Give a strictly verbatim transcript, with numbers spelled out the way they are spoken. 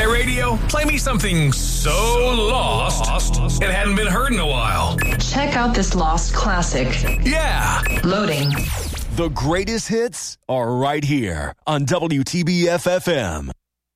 Hey, radio, play me something so lost it hadn't been heard in a while. Check out this lost classic. Yeah. Loading. The greatest hits are right here on W T B F F M.